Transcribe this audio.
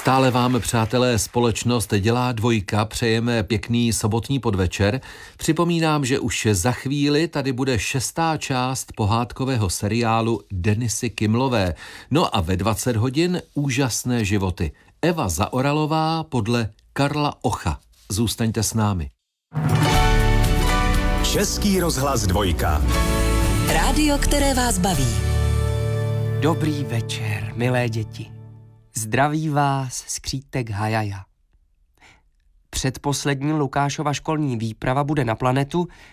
Stále vám, přátelé, společnost dělá dvojka, přejeme pěkný sobotní podvečer. Připomínám, že už za chvíli tady bude 6. část pohádkového seriálu Denisy Kimlové. No a ve 20 hodin úžasné životy. Eva Zaoralová podle Karla Ocha. Zůstaňte s námi. Český rozhlas dvojka. Rádio, které vás baví. Dobrý večer, milé děti. Zdraví vás skřítek Hajaja. Předposlední Lukášova školní výprava bude na planetu,